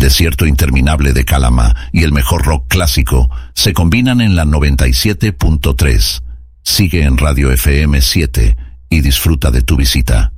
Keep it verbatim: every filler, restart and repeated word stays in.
desierto interminable de Calama y el mejor rock clásico se combinan en la noventa y siete punto tres. Sigue en Radio F M siete y disfruta de tu visita.